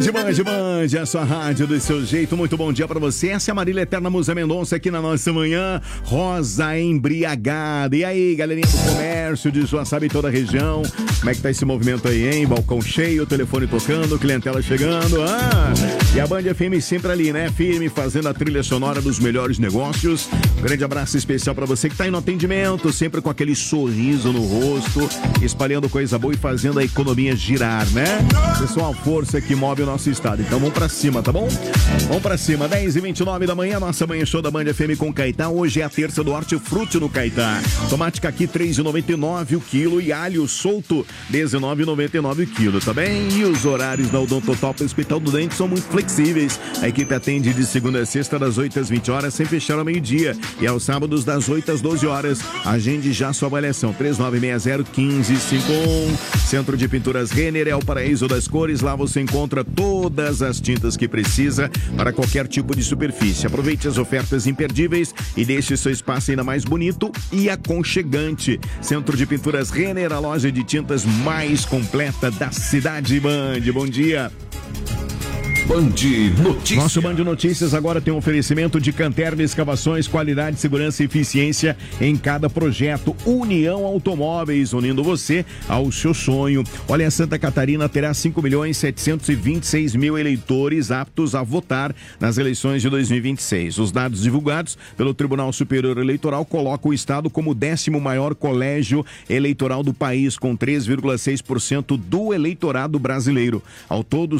Band, a sua rádio do seu jeito. Muito bom dia pra você. Essa é a Marília Eterna Musa Mendonça aqui na nossa manhã. Rosa embriagada. E aí, galerinha do comércio de Joaçaba e toda a região. Como é que tá esse movimento aí, hein? Balcão cheio, telefone tocando, clientela chegando. E a Band FM sempre ali, né? Firme, fazendo a trilha sonora dos melhores negócios. Um grande abraço especial pra você que tá aí no atendimento, sempre com aquele sorriso no rosto, espalhando coisa boa e fazendo a economia girar, né? Pessoal, força que move o nosso estado. Então vamos pra cima, tá bom? Vamos pra cima, 10h29 da manhã, nossa manhã show da Band FM com Caetá. Hoje é a terça do hortifruti no Caetá. Tomate caqui, R$3,99 o quilo e alho solto, R$19,99 o quilo, tá bem? E os horários da Odontotal para o Hospital do Dente são muito flexíveis. A equipe atende de segunda a sexta, das 8 às 20 horas, sem fechar ao meio-dia. E aos sábados, das 8 às 12 horas. Agende já sua avaliação, 3960-1551. Centro de Pinturas Renner é o paraíso das cores. Lá você encontra todas as tintas que precisa para qualquer tipo de superfície. Aproveite as ofertas imperdíveis e deixe seu espaço ainda mais bonito e aconchegante. Centro de Pinturas Renner, a loja de tintas mais completa da cidade. Band, bom dia. Band Notícias. Nosso Band Notícias agora tem um oferecimento de Canterna Escavações, qualidade, segurança e eficiência em cada projeto. União Automóveis, unindo você ao seu sonho. Olha, Santa Catarina terá 5.726.000 eleitores aptos a votar nas eleições de 2026. Os dados divulgados pelo Tribunal Superior Eleitoral colocam o estado como o 10º maior colégio eleitoral do país, com 3,6% do eleitorado brasileiro. Ao todo,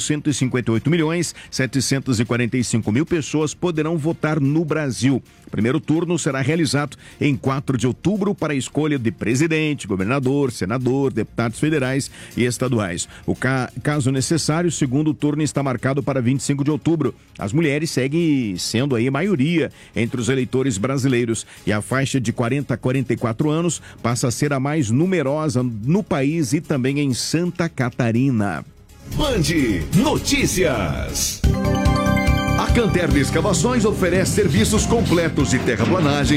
158.745.000 pessoas poderão votar no Brasil. O primeiro turno será realizado em 4 de outubro para a escolha de presidente, governador, senador, deputados federais e estaduais. Caso necessário, o segundo turno está marcado para 25 de outubro. As mulheres seguem sendo aí a maioria entre os eleitores brasileiros e a faixa de 40 a 44 anos passa a ser a mais numerosa no país e também em Santa Catarina. Band Notícias. A Canterna Escavações oferece serviços completos de terraplanagem,